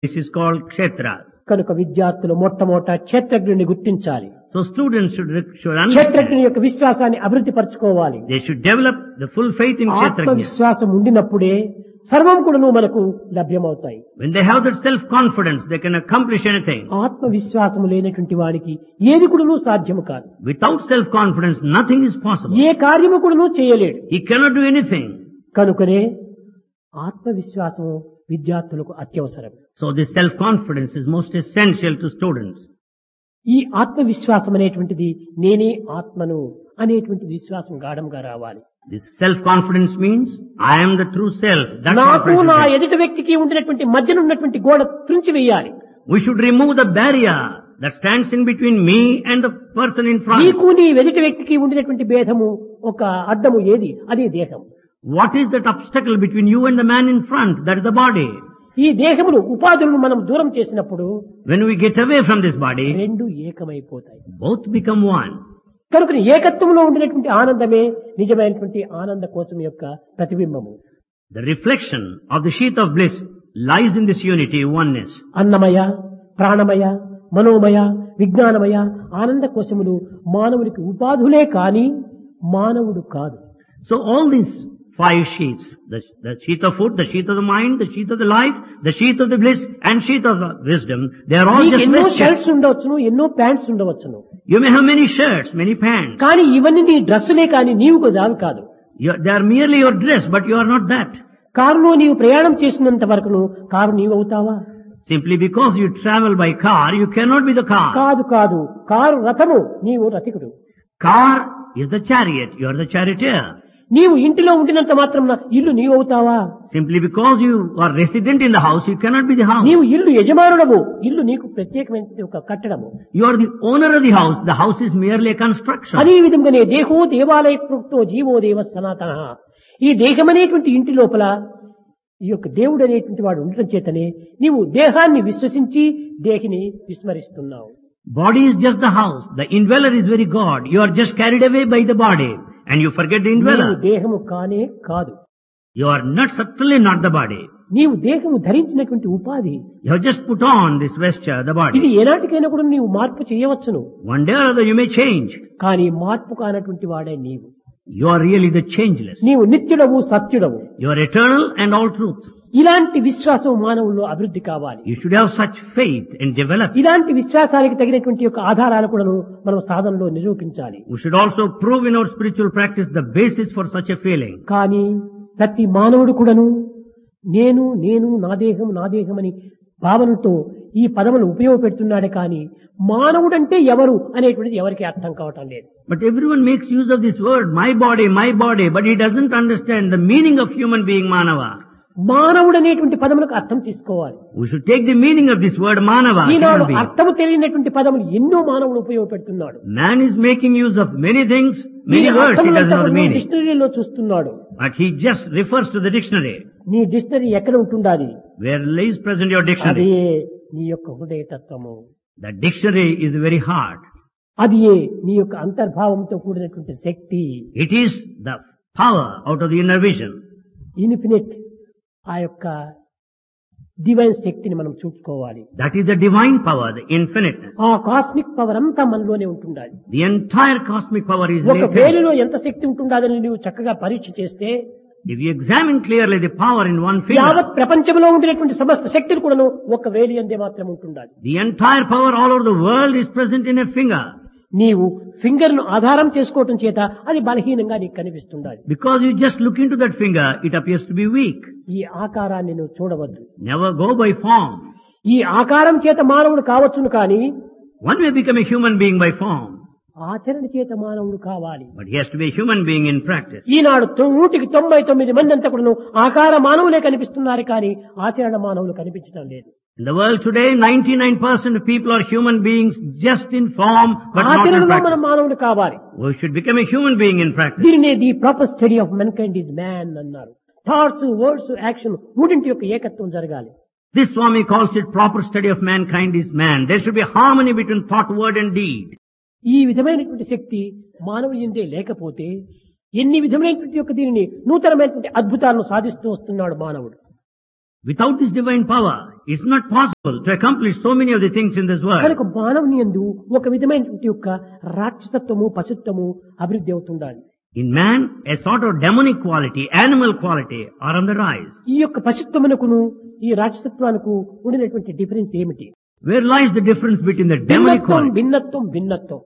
This is called kshetra. కనుక విద్యార్థులు మొట్టమొదట క్షేత్రజ్ఞుని గుర్తించాలి. So students should understand. క్షేత్రజ్ఞుని యొక్క విశ్వాసాన్ని అభివృద్ధి పరచుకోవాలి. They should develop the full faith in kshetrajna. ఆత్మవిశ్వాసం ఉండినప్పుడే సర్వం కూడాను మనకు లభ్యమవుతాయి. When they have that self-confidence, they can accomplish anything. ఆత్మవిశ్వాసము లేనటువంటి వాడికి ఏది కూడాను సాధ్యము కాదు. Without self-confidence, nothing is possible. ఏ కార్యము కూడాను చేయలేడు. He cannot do anything. కనుకనే ఆత్మవిశ్వాసము విద్యార్థులకు అత్యవసరం. So this self-confidence is most essential to students. ఈ ఆత్మవిశ్వాసం అనేటువంటిది నేనే ఆత్మను అనేటువంటి విశ్వాసం గాఢంగా రావాలి. This self-confidence means I am the true self. That's నాకు what నా it is. ఎదుటి వ్యక్తికి ఉండినటువంటి మధ్యన ఉన్నటువంటి గోడ త్రుంచి వేయాలి. We should remove the barrier that stands in between me and the person in front. నీకు నీ ఎదుటి వ్యక్తికి ఉండినటువంటి భేదము ఒక అడ్డము ఏది? అదే దేహం. What is that obstacle between you and the man in front? That is the body. ఈ దేహమును ఉపాధులను మనం దూరం చేసినప్పుడు When we get away from this body, రెండు ఏకమైపోతాయి. both become one. కనుక ఏకత్వంలో ఉండినటువంటి ఆనందమే నిజమైనటువంటి ఆనంద కోసం యొక్క ప్రతిబింబము. The reflection of the sheath of bliss lies in this unity, oneness. అన్నమయ, ప్రాణమయ, మనోమయ, విజ్ఞానమయ ఆనంద కోశములు మానవుడికి ఉపాధులే కాని మానవుడు కాదు. So all these five sheaths, the sheath of food, the sheath of the mind, the sheath of the life, the sheath of the bliss, and sheath of the wisdom, they are all నీకు just ఎన్నో vestures. Shirts ఉండవచ్చును, ఎన్నో pants ఉండవచ్చును. You may have many shirts, many pants. కానీ ఇవన్నీ నీ డ్రెస్సులే కానీ నీవు దావి కాదు. They are merely your dress, but you are not that. కారులో నీవు ప్రయాణం చేసినంత వరకును కారు నీవు అవుతావా? Simply because you travel by car, you cannot be the car. కాదు కాదు, కారు రథము, నీవు రథికుడు. Car is the chariot, you are the charioteer. నీవు ఇంటిలో ఉండినంత మాత్రం ఇల్లు నీవు అవుతావా? Simply because you are resident in the house, you cannot be the house. నీవు ఇల్లు యజమానుడవు, ఇల్లు నీకు ప్రత్యేకమైన ఒక కట్టడము. You are the owner of the house is merely a construction. అదే విధంగానే దేహో దేవాలయ కృప్తో జీవో దేవ సనాతన. ఈ దేహమనేటువంటి ఇంటి లోపల ఈ యొక్క దేవుడు అనేటువంటి వాడు ఉండటం చేతనే నీవు దేహాన్ని విశ్వసించి దేహిని విస్మరిస్తున్నావు. Body is just the house. The indweller is very God. You are just carried away by the body and you forget the నీవు indweller. దేహము కానే కాదు. You are certainly not the body. నీవు దేహము ధరించినటువంటి ఉపాధి. You have just put on this vesture, the ఇది body. ఏనాటికైనా కూడా నీవు మార్పు చేయవచ్చును. One day or other you may change. కానీ మార్పు కానటువంటి వాడే నీవు. You are really the changeless. నీవు నిత్యుడవు, సత్యుడవు. You are eternal and all truth. ఇలాంటి విశ్వాసం మానవుల్లో అభివృద్ధి కావాలి. You should have such faith and develop. ఇలాంటి విశ్వాసానికి తగినటువంటి యొక్క ఆధారాలు కూడా మనం సాధనలో నిరూపించాలి. We should also prove in our spiritual practice the basis for such a feeling. కానీ ప్రతి మానవుడు కూడాను నేను నేను నా దేహం అని భావనతో ఈ పదములు ఉపయోగపెడుతున్నాడే కానీ మానవుడంటే ఎవరు అనేటువంటిది ఎవరికి అర్థం కావటం లేదు. But everyone makes use of this word, my body, but he doesn't understand the meaning of human being, Manava. మానవుడు అనేటువంటి పదములకు అర్థం తీసుకోవాలి. We should take the meaning of this word, Manava. Eenadu human being. అర్థము తెలియనటువంటి పదములు ఎన్నో మానవుడు ఉపయోగపెడుతున్నాడు. Man is making use of many things, many words, he doesn't know the meaning. డిక్షనరీలో చూస్తున్నాడు. But he just refers to the dictionary. నీ dictionary ఎక్కడ ఉంటుండాలి? Where lays present your అదే dictionary? నీ యొక్క హృదయ తత్వము. The dictionary is the very heart. అది నీ యొక్క అంతర్భావంతో కూడినటువంటి శక్తి. It is the power out of the inner vision. Infinite ఆ యొక్క డివైన్ శక్తిని మనం చూసుకోవాలి. That is the divine power, the infiniteness. ఆ కాస్మిక్ పవర్ అంతా మనలోనే ఉంటుండాలి. The entire cosmic power is ఒక latent. వేలులో ఎంత శక్తి ఉంటుందని నువ్వు చక్కగా పరీక్ష చేస్తే If you examine clearly the power in one finger, యావత్ ప్రపంచంలో ఉండినటువంటి సమస్త శక్తులు కూడాను ఒక వేలి అందే మాత్రం ఉంటుండాలి. the entire power all over the world is present in a finger. నీవు ఫింగర్ ను ఆధారం చేసుకోవటం చేత అది బలహీనంగా నీకు కనిపిస్తుండాలి. Because you just look into that finger, it appears to be weak. ఈ ఆకారాన్ని నువ్వు చూడవద్దు. Never go by form. ఈ ఆకారం చేత మానవుడు కావచ్చును కానీ One may become a human being by form, ఆచరణ చేత మానవుడు కావాలి. but he has to be a human being in practice. ఈనాడు 99 మంది అంతా కూడా ఆకార మానవులే కనిపిస్తున్నారు కానీ ఆచరణ మానవులు కనిపించడం లేదు. In the world today, 99% of people are human beings just in form, but not in ఆచరణలో మనం practice. మానవుడు కావాలి. We should become a human being in practice. దీనినే the proper study of మెన్కైండ్ is man అన్నారు. థాట్స్, వర్డ్స్, యాక్షన్ మూడింటి యొక్క ఏకత్వం జరగాలి. This Swami calls it proper study of mankind is man. There should be harmony between thought, word and deed. ఈ విధమైనటువంటి శక్తి మానవుని యందే లేకపోతే ఎన్ని విధమైనటువంటి యొక్క దీనిని నూతనమైనటువంటి అద్భుతాలను సాధిస్తూ వస్తున్నాడు మానవుడు. Without this divine power, It's not possible to accomplish so many of the things in this world. కనుక మానవుని యందు ఒక విధమైనటువంటి యొక్క రాక్షసత్వము పశుత్వము అభివృద్ధి అవుతుండాలి. In man, a sort of demonic quality, animal quality are on the rise. ఈ యొక్క పశుత్వమునకును ఈ రాక్షసత్వానికి ఉండినటువంటి డిఫరెన్స్ ఏమిటి? Where lies the difference between the demonic quality? భిన్నత్వం.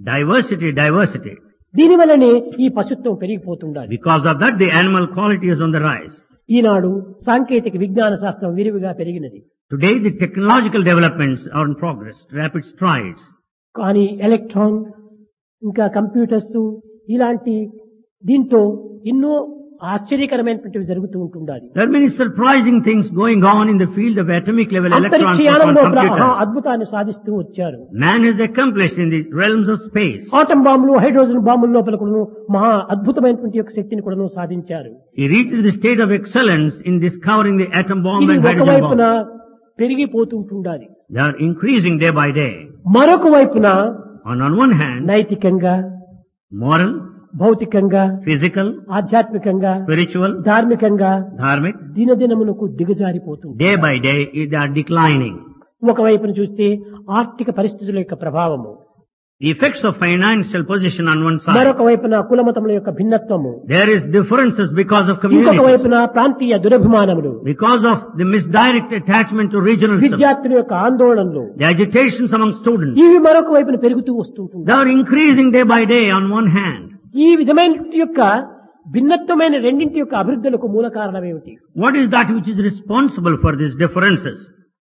Diversity. దీని వల్లనే ఈ పశుత్వం పెరిగిపోతుండాలి. Because of that, the animal quality is on the rise. ఈనాడు సాంకేతిక విజ్ఞాన శాస్త్రం విరివిగా పెరిగినది. Today, the technological developments are in progress, rapid strides. కానీ ఎలక్ట్రాన్ ఇంకా కంప్యూటర్స్ ఇలాంటి దీంతో ఎన్నో ఆశ్చర్యకరమైనటువంటివి జరుగుతూ ఉంటుండాలి. There are many surprising things going on in the field of atomic level electrons and computers. అద్భుతాన్ని సాధిస్తూ వచ్చారు. Man has accomplished in the realms of space. Atom బాంబులు, హైడ్రోజన్ బాంబుల లోపల కూడా మహా అద్భుతమైనటువంటి యొక్క శక్తిని కూడా సాధించారు. He reached the state of excellence in discovering the atom bomb ఇది and hydrogen ఒకవైపున bomb. పెరిగిపోతుంటుండాలి. They are increasing day by day. మరొక వైపున On one hand, నైతికంగా, moral, భౌతికంగా, physical, ఆధ్యాత్మికంగా, spiritual, ధార్మికంగా dharmic, దినదినమునకు దిగజారిపోతుంది. day by day they are declining. ఒకవైపున చూస్తే ఆర్థిక పరిస్థితుల యొక్క ప్రభావము, The effects of financial position on one side. మరొక వైపున కులమతముల యొక్క భిన్నత్వము, There is differences because of ఇంకొక community. వైపున ప్రాంతీయ దురభిమానములు, Because of the misdirect attachment to regionalism. విద్యార్థుల యొక్క ఆందోళనలు, The agitations among students. ఇవి మరొక వైపున పెరుగుతూ వస్తుంటుంది. They are increasing day by day on one hand. ఈ విధమైన యొక్క భిన్నత్వమైన రెండింటి యొక్క అభివృద్ధులకు మూల కారణం ఏమిటి? What is that which is responsible for these differences?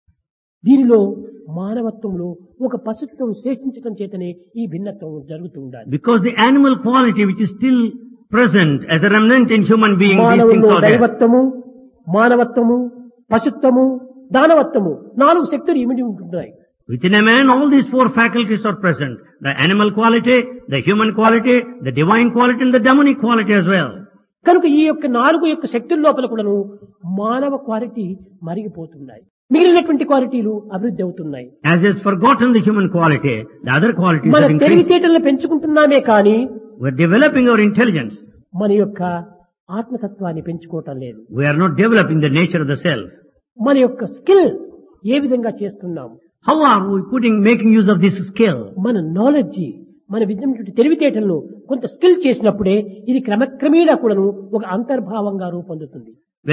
దీనిలో మానవత్వంలో ఒక పశుత్వం శేషించడం చేతనే ఈ భిన్నత్వం జరుగుతూ ఉండాలి. Because the animal quality which is still present as a remnant in human beings, these things మానవుల్లో are there. దైవత్వము, మానవత్వము, పశుత్వము, దానవత్వము 4 శక్తులు ఇమిడి ఉంటున్నాయి. Within a man, all these 4 faculties are present. The animal quality, the human quality, the divine quality and the demonic quality as well. కనుక ఈ యొక్క 4 యొక్క శక్తుల లోపల కూడాను మానవ క్వాలిటీ మరిగిపోతున్నాయి. మిగిలినటువంటి క్వాలిటీలు అభివృద్ధి అవుతున్నాయి. As is forgotten the human quality, the other qualities మన are increasing. తెలివితేటలను పెంచుకుంటున్నామే కానీ We are developing our intelligence. మన యొక్క ఆత్మతత్వాన్ని పెంచుకోవటం లేదు. We are not developing the nature of the self. మన యొక్క స్కిల్ ఏ విధంగా చేస్తున్నాము? How are we making use of this skill? మన నాలెడ్జ్, మన విద్యటువంటి తెలివితేటలను కొంత స్కిల్ చేసినప్పుడే ఇది క్రమక్రమేణా కూడాను ఒక అంతర్భావంగా రూపొందుతుంది.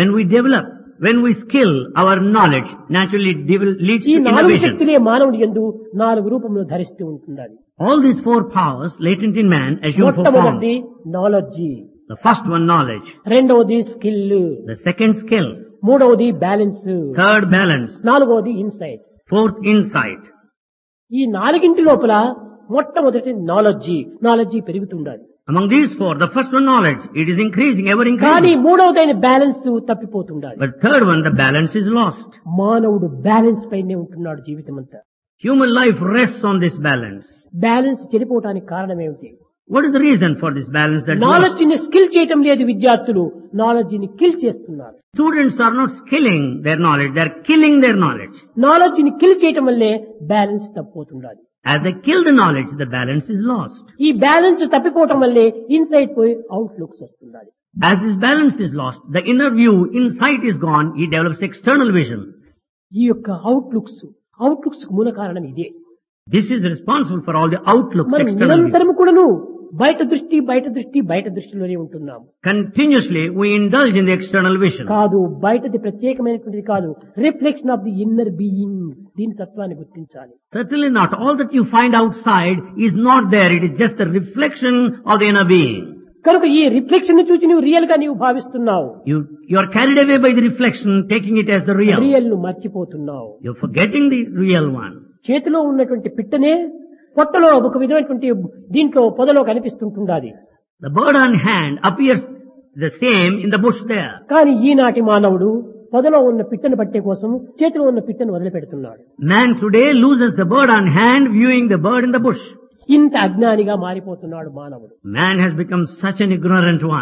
When we skill our knowledge, naturally it leads ఈ to 4 innovation. శక్తులే మానవుడి యందు 4 రూపములు ధరిస్తూ ఉంటున్నది. All these 4 powers latent in man assume 4 forms. మొట్టమొదటి knowledge, The first one, knowledge. రెండవది స్కిల్, The second, skill. మూడవది బ్యాలెన్స్, Third, balance. నాలుగవది ఇన్సైట్. Fourth, insight. ఈ 4 లోపల మొట్టమొదటి knowledge పెరుగుతుండాలి. Among these 4, the first one, knowledge, it is increasing, ever కానీ increasing. మూడవదైన balance తప్పిపోతుండాలి. But third one, the balance is lost. మానవుడు balance పైనే ఉంటున్నాడు జీవితం అంతా. Human life rests on this balance. Balance చెడిపోవటానికి కారణం ఏమిటి? What is the reason for this balance that lost? Knowledge ని skill చేయటం లేదు విద్యార్థులు, నాలెడ్జ్ ని కిల్ చేస్తున్నారు. Students are not skilling their knowledge, they are killing their knowledge. Knowledge ని kill చేయటం వల్లే balance తప్పిపోతుండాలి. As they kill the knowledge, the balance is lost. ఈ బ్యాలెన్స్ తప్పిపోవటం వల్లే ఇన్సైట్ పోయి out looks వస్తుండాలి. As this balance is lost, the inner view, insight is gone, he develops external vision. ఈ యొక్క out looks కు మూల కారణం ఇదే. This is responsible for all the outlooks, మనం external view. నిరంతరం కూడాను బయట దృష్టిలోనే ఉంటున్నాం. Continuously, we indulge in the external vision. కాదు, బయటది ప్రత్యేకమైనటువంటిది కాదు, reflection of the inner being. దీని తత్వాన్ని గుర్తించాలి. Certainly not. All that you find outside is not there. It is just a reflection of the inner being. కనుక ఈ reflection ని చూసి నువ్వు రియల్ గా నీవు భావిస్తున్నావు. You are carried away by the reflection, taking it as the real. Real ను మర్చిపోతున్నావు. You're forgetting the real one. చేతిలో ఉన్నటువంటి పిట్టనే పొట్టలో ఒక విధమైనటువంటి దీంట్లో పొదలో కనిపిస్తుంటుంది. The bird on hand appears the same in the bush there. కానీ ఈనాటి మానవుడు పొదలో ఉన్న పిట్టను పట్టే కోసం చేతిలో ఉన్న పిట్టను వదిలిపెడుతున్నాడు. Man today loses the bird on hand, viewing the bird in the bush. ఇంత అజ్ఞానిగా మారిపోతున్నాడు మానవుడు. Man has become such an ignorant one.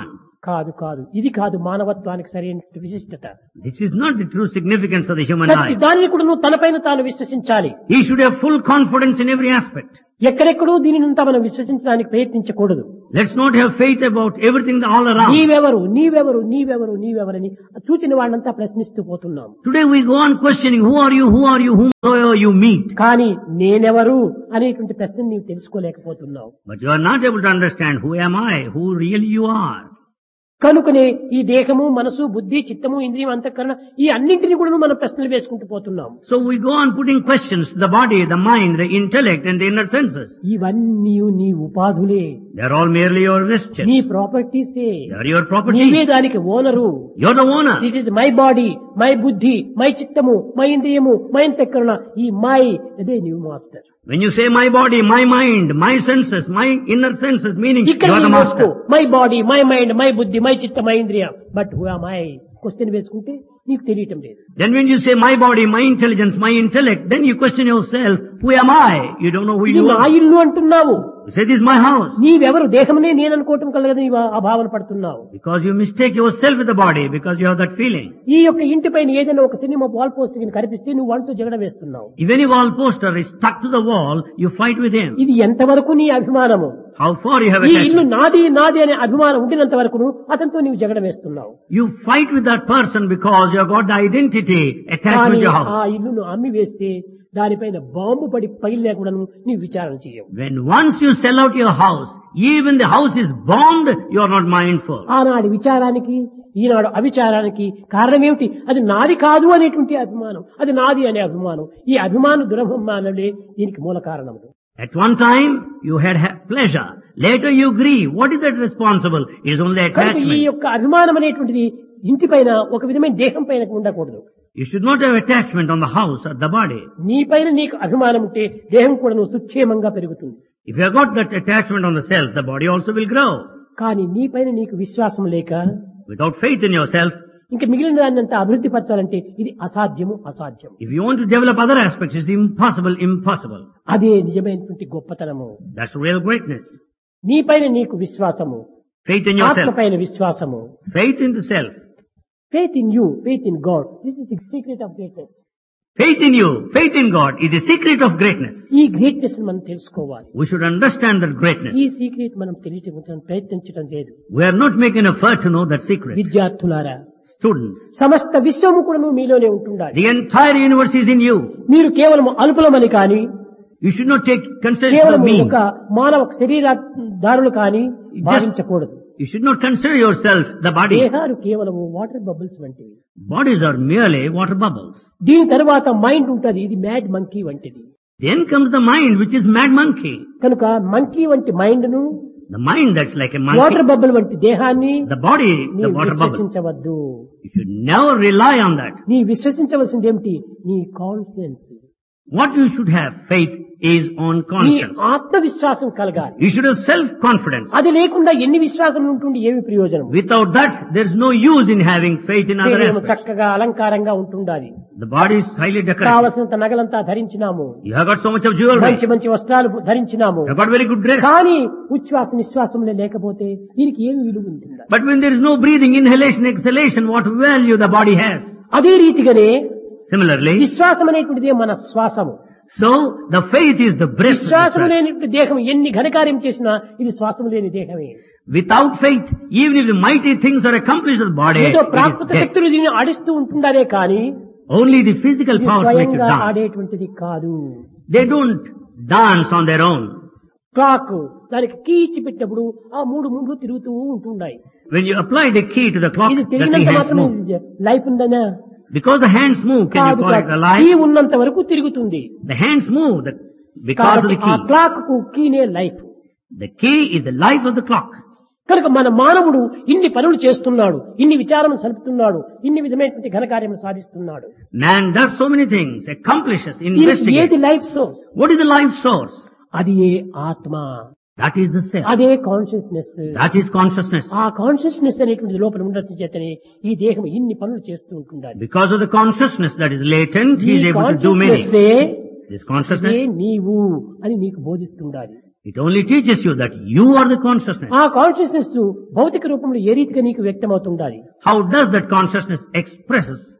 కాదు కాదు ఇది కాదు మానవత్వానికి సరైన విశిష్టత. This is not the true significance of the human ప్రతి life. దానిని కూడా నువ్వు తనపైన తాను విశ్వసించాలి. He should have full confidence in every aspect. ఎక్కడెక్కడో దీనినంతా మనం విశ్వసించడానికి ప్రయత్నించకూడదు. Let's not have faith about everything all around. నీవెవరు నీవెవరు నీవెవరు నీవెవరని చూచిన వాళ్ళంతా ప్రశ్నిస్తూ పోతున్నాం. Today we go on questioning, who are you, whomsoever you meet. కానీ నేనెవరు అనేటువంటి ప్రశ్న నీవు తెలుసుకోలేకపోతున్నావు. But you are not able to understand, who am I, who really you are. కనుకనే ఈ దేహము మనసు బుద్ధి చిత్తము ఇంద్రియం అంతఃకరణ ఈ అన్నింటినీ కూడా మనం ప్రశ్నలు వేసుకుంటూ పోతున్నాం. So we go on putting questions, the body, the mind, the intellect and the inner senses. ఇవన్నీ నీ ఉపాధులే. They are all merely your vestures. నీ ప్రాపర్టీసే. They are your property. నీవే దానికి owner. You're the owner. This is my body, my బుద్ధి, my చిత్తము, my ఇంద్రియము, my అంతఃకరణ. ఈ మై అదే new master. When you say my body, my mind, my senses, my inner senses, meaning you ఇక్కడ are the master. My body, my mind, my బుద్ధి, my చిత్త, my ఇంద్రియ. But who am I question వేసుకుంటే నీకు తెలియటం లేదు. Then when you say my body, my intelligence, my intellect, then you question yourself, who am I? You don't know who ఇది you నా are. ఇల్లు అంటున్నావు. You say this is my house. నీవెవరు దేహమనే నేను అనుకోవటం కలగదు నీవు ఆ భావన పడుతున్నావు. Because you mistake yourself with the body, because you have that feeling. ఈ యొక్క ఇంటి పైన ఏదైనా ఒక సినిమా వాల్ పోస్ట్ కనిపిస్తే నువ్వు వాటితో జగడ వేస్తున్నావు. If any wall poster is stuck to the wall, you fight with him. ఇది ఎంతవరకు నీ అభిమానము? How far you have ఈ ఇల్లు attachment. నాది నాది అనే అభిమానం ఉండినంత వరకు అతనితో నీవు జగడ వేస్తున్నావు. You fight with that person because you have got the identity attached కానీ with your ఆ house. ఇల్లును అమ్మి వేస్తే దానిపైన బాంబు పడి పైలే కూడా నీవు విచారణ చేయవు. When once you sell out your house, even the house is bombed, you are not mindful. ఆనాడు విచారానికి ఈనాడు అవిచారానికి కారణం ఏమిటి? అది నాది కాదు అనేటువంటి అభిమానం, అది నాది అనే అభిమానం. ఈ అభిమానం దురభిమానులే దీనికి మూల కారణం. At one time, you had pleasure. Later you grieve. What is that responsible? It is only కనుక ఈ attachment. యొక్క అభిమానం అనేటువంటిది ఇంటి పైన ఒక విధమైన దేహం పైన ఉండకూడదు. You should not have attachment on the house or the body. నీ పైన నీకు అభిమానం ఉంటే దేహం కూడా నువ్వు సుక్షేమంగా పెరుగుతుంది. If you have got that attachment on the self, the body also will grow. కానీ నీ పైన నీకు విశ్వాసం లేక Without faith in yourself, ఇంకా మిగిలిన దాన్నంతా అభివృద్ధి పరచాలంటే ఇది అసాధ్యము అసాధ్యం. if you want to develop other aspects, it's impossible. అదే నిజమైనటువంటి గొప్పతనము. That's real greatness. నీ పైన నీకు విశ్వాసము, Faith in ఆత్మ yourself. పైన విశ్వాసము. Faith in the self. Faith in you, faith in God. This is the secret of greatness. Faith in you, faith in God is the secret of greatness. ఈ greatness మనం తెలుసుకోవాలి. We should understand that greatness. ఈ secret మనం తెలియటం ప్రయత్నించడం లేదు. We are not making effort to know that secret. విద్యార్థులారా, Students, సమస్త విశ్వము కూడా మీలోనే ఉంటుండాలి. the entire universe is in you. మీరు కేవలం అల్పులమని కానీ You should not take consideration కేవలం of me. ఒక మానవ శరీరదారులు కానీ భావించకూడదు. You should not consider yourself the body. దేహాలు కేవలం వాటర్ బబుల్స్ వంటివి. Bodies are merely water bubbles. దీని తర్వాత మైండ్ ఉంటది, ఇది మ్యాడ్ మంకీ వంటిది. Then comes the mind, which is mad monkey. కనుక మంకీ వంటి మైండ్ ను The mind that's like a water monkey. Bubble వంటి దేహాన్ని The body, the నీవు water bubble. విశ్వసించవద్దు. You should never rely on that. నీ విశ్వసించవలసింది ఏమిటి? నీ confidence, What you should have faith is on నీ conscience. ఆత్మవిశ్వాసం కలగాలి. You should have self-confidence. అది లేకుండా ఎన్ని విశ్వాసం ఉంటుండి ఏమి ప్రయోజనం? Without that, there is no use in having faith in other శరీరం aspects. చక్కగా అలంకారంగా ఉంటుండాలి. The body is highly decorated. కావలసినంత నగలంతా ధరించినాము, You have got so much of jewelry. మంచి మంచి వస్త్రాలు ధరించినాము. You have got very good dress. కానీ ఉచ్ఛ్వాస నిశ్వాసంలో లేకపోతే దీనికి ఏమి విలువ ఉంటుందా? But when there is no breathing, inhalation, exhalation, what value the body has? అదే రీతిగానే Similarly, విశ్వాసం అనేటువంటిదే మన శ్వాసము. so the faith is the breath. of the విశ్వాసం breath. లేని దేహం ఎన్ని ఘనకార్యం చేసినా ఇది శ్వాసం లేని దేహమే. Without faith, even if the mighty things are accomplished in the body, ఏదో it is ప్రాకృత dead. శక్తులు దీన్ని ఆడిస్తూ ఉంటుందారే కానీ Only the physical ఇది powers make you స్వయంగా dance. ఆడేటువంటిది కాదు. They don't dance on their own. Clock దానికి కీచి పెట్టినప్పుడు ఆ మూడు మూడు తిరుగుతూ ఉంటున్నాయి. When you apply the key to the clock, ఇది the key తిరిగినంత hands మాత్రమే move. Life ఉందనా? Because the hands move, can you కాదు call it కాదు. alive? కీ ఉన్నంత వరకు తిరుగుతుంది. The hands move because of కాబట్టి the ఆ key. క్లాక్ కు కీనే life. The key is the life of the clock. కనుక మన మానవుడు ఇన్ని పనులు చేస్తున్నాడు, ఇన్ని విచారం సలుపుతున్నాడు, ఇన్ని విధమైనటువంటి ఘనకార్యములు సాధిస్తున్నాడు. Man does so many things, accomplishes, దీనికి ఏది investigates. Life source? What is the life source? అది ఏ ఆత్మ, That is the self. అదే కాన్షియస్నెస్. That is consciousness. ఆ కాన్షియస్నెస్ అనేటువంటి లోపల ఉండటం చేతనే ఈ దేహం ఇన్ని పనులు చేస్తూ ఉంటుండాలి. Because of the consciousness that is latent, he ఈ is able to do many. కాన్షియస్నెస్సే This consciousness, నీవు అని నీకు బోధిస్తుండాలి. It only teaches you that you are the consciousness. ఆ కాన్షియస్నెస్ భౌతిక రూపంలో ఏ రీతిగా నీకు వ్యక్తమవుతుండాలి. How does that consciousness expresses